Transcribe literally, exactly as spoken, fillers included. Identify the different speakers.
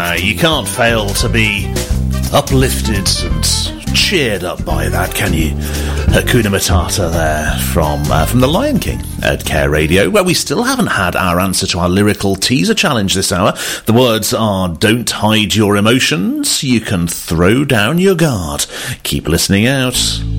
Speaker 1: Uh, you can't fail to be uplifted and cheered up by that, can you? Hakuna Matata there from uh, from The Lion King at Care Radio, where we still haven't had our answer to our lyrical teaser challenge this hour. The words are, don't hide your emotions, you can throw down your guard. Keep listening out.